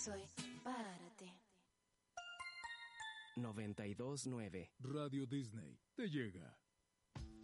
soy para ti. 92.9 Radio Disney te llega.